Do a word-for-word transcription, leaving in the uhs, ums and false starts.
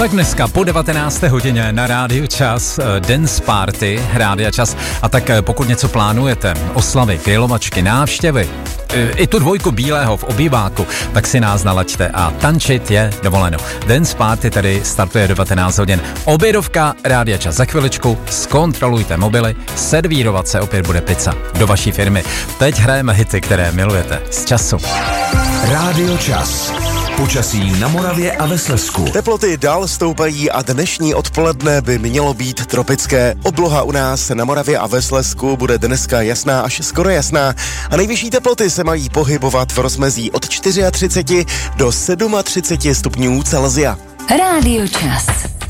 Tak dneska po devatenácté hodině na Rádiu Čas Dance Party, Rádia Čas. A tak pokud něco plánujete, oslavy, grilovačky, návštěvy, i tu dvojku bílého v obýváku, tak si nás nalaďte a tančit je dovoleno. Dance Party tedy startuje devatenáct hodin. Obědovka Rádia Čas za chviličku, zkontrolujte mobily, servírovat se opět bude pizza do vaší firmy. Teď hrajeme hity, které milujete z času. Rádio Čas. Počasí na Moravě a ve Slezsku. Teploty dál stoupají a dnešní odpoledne by mělo být tropické. Obloha u nás na Moravě a ve Slezsku bude dneska jasná až skoro jasná a nejvyšší teploty se mají pohybovat v rozmezí od třicet čtyři do třiceti stupňů Celsia. Rádio Čas.